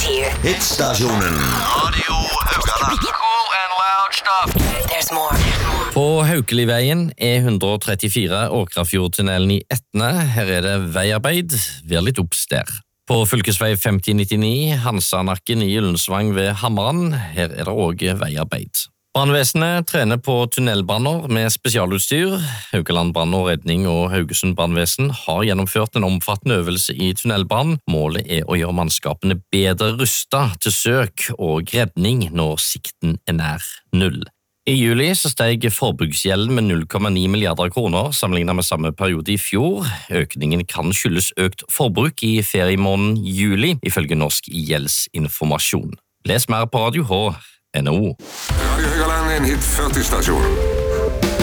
here. Hitstasjonen. Radio Haugaland. Cool and loud stuff. There's more. På Haukeliveien E134 Åkrafjordtunnelen i Etne. Her er det veiarbeid. Vær litt obs der. På fylkesvei 5099 Hansanakken i Ullensvang ved Hammeren. Her er det også veiarbeid. Brannvesenet trener på tunnelbranner med spesialutstyr. Haugaland brann og redning og Haugesund brannvesen har gjennomført en omfattende øvelse i tunnelbrann. Målet er å gjøre mannskapene bedre rustet til søk og redning når sikten er nær null. I juli så steg forbruksgjelden med 0,9 milliarder kroner sammenlignet med samme periode i fjor. Økningen kan skyldes økt forbruk i feriemåneden juli, ifølge Norsk gjeldsinformasjon. Les mer på Radio H.no. Radio Haugaland, en hit 40-stasjon.